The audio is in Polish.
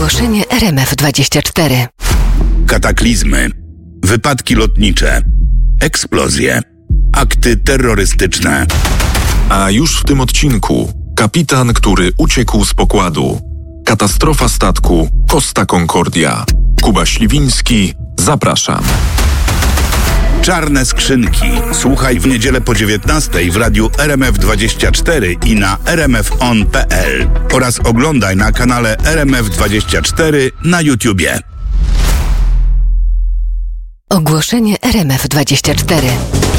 Ogłoszenie RMF24. Kataklizmy, wypadki lotnicze, eksplozje, akty terrorystyczne. A już w tym odcinku kapitan, który uciekł z pokładu. Katastrofa statku Costa Concordia. Kuba Śliwiński, zapraszam. Czarne skrzynki. Słuchaj w niedzielę po 19:00 w radiu RMF24 i na rmfon.pl oraz oglądaj na kanale RMF24 na YouTubie. Ogłoszenie RMF24.